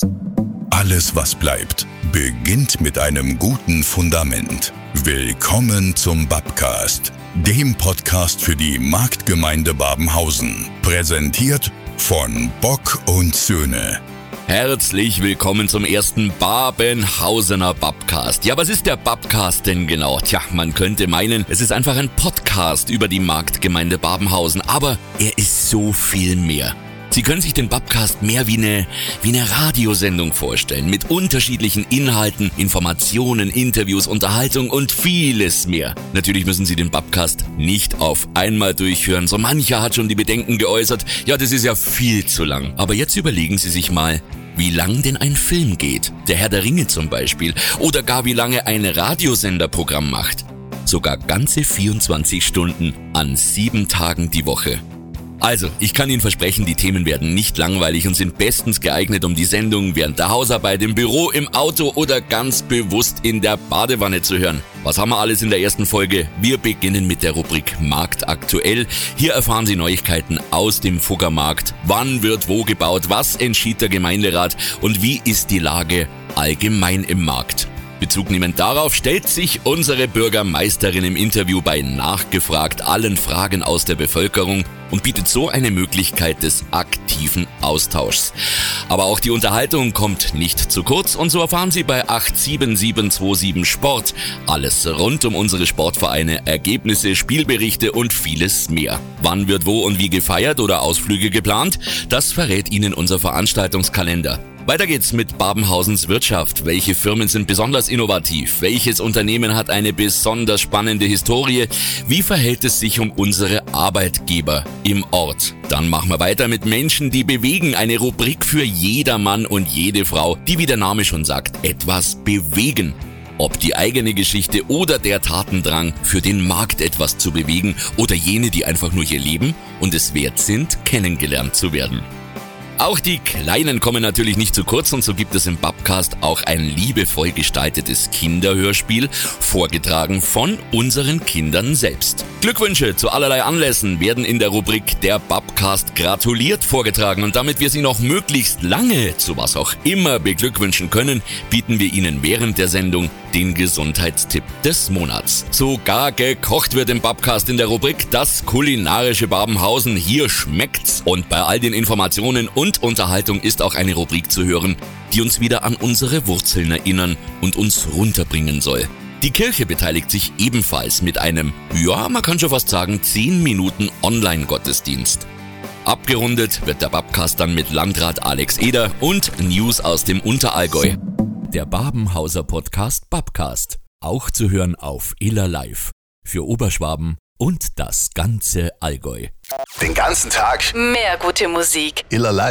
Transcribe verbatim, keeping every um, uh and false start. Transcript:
Alles, was bleibt, beginnt mit einem guten Fundament. Willkommen zum Babcast, dem Podcast für die Marktgemeinde Babenhausen. Präsentiert von Bock und Söhne. Herzlich willkommen zum ersten Babenhausener Babcast. Ja, was ist der Babcast denn genau? Tja, man könnte meinen, es ist einfach ein Podcast über die Marktgemeinde Babenhausen, aber er ist so viel mehr. Sie können sich den Babcast mehr wie eine, wie eine Radiosendung vorstellen, mit unterschiedlichen Inhalten, Informationen, Interviews, Unterhaltung und vieles mehr. Natürlich müssen Sie den Babcast nicht auf einmal durchhören. So mancher hat schon die Bedenken geäußert, ja, das ist ja viel zu lang. Aber jetzt überlegen Sie sich mal, wie lang denn ein Film geht. Der Herr der Ringe zum Beispiel. Oder gar wie lange ein Radiosenderprogramm macht. Sogar ganze vierundzwanzig Stunden an sieben Tagen die Woche. Also, ich kann Ihnen versprechen, die Themen werden nicht langweilig und sind bestens geeignet, um die Sendung während der Hausarbeit, im Büro, im Auto oder ganz bewusst in der Badewanne zu hören. Was haben wir alles in der ersten Folge? Wir beginnen mit der Rubrik Markt aktuell. Hier erfahren Sie Neuigkeiten aus dem Fuggermarkt. Wann wird wo gebaut? Was entschied der Gemeinderat? Und wie ist die Lage allgemein im Markt? Bezug nehmend darauf stellt sich unsere Bürgermeisterin im Interview bei Nachgefragt allen Fragen aus der Bevölkerung und bietet so eine Möglichkeit des aktiven Austauschs. Aber auch die Unterhaltung kommt nicht zu kurz und so erfahren Sie bei acht sieben sieben zwei sieben Sport alles rund um unsere Sportvereine, Ergebnisse, Spielberichte und vieles mehr. Wann wird wo und wie gefeiert oder Ausflüge geplant? Das verrät Ihnen unser Veranstaltungskalender. Weiter geht's mit Babenhausens Wirtschaft. Welche Firmen sind besonders innovativ? Welches Unternehmen hat eine besonders spannende Historie? Wie verhält es sich um unsere Arbeitgeber im Ort? Dann machen wir weiter mit Menschen, die bewegen. Eine Rubrik für jeder Mann und jede Frau, die, wie der Name schon sagt, etwas bewegen. Ob die eigene Geschichte oder der Tatendrang, für den Markt etwas zu bewegen oder jene, die einfach nur hier leben und es wert sind, kennengelernt zu werden. Auch die Kleinen kommen natürlich nicht zu kurz und so gibt es im Babcast auch ein liebevoll gestaltetes Kinderhörspiel, vorgetragen von unseren Kindern selbst. Glückwünsche zu allerlei Anlässen werden in der Rubrik Der Babcast gratuliert vorgetragen und damit wir Sie noch möglichst lange zu was auch immer beglückwünschen können, bieten wir Ihnen während der Sendung den Gesundheitstipp des Monats. Sogar gekocht wird im Babcast in der Rubrik Das kulinarische Babenhausen. Hier schmeckt's. Und bei all den Informationen und Unterhaltung ist auch eine Rubrik zu hören, die uns wieder an unsere Wurzeln erinnern und uns runterbringen soll. Die Kirche beteiligt sich ebenfalls mit einem, ja, man kann schon fast sagen, zehn Minuten Online-Gottesdienst. Abgerundet wird der Babcast dann mit Landrat Alex Eder und News aus dem Unterallgäu. Der Babenhauser Podcast Babcast, auch zu hören auf Iller Live, für Oberschwaben und das ganze Allgäu. Den ganzen Tag mehr gute Musik. Iller Live.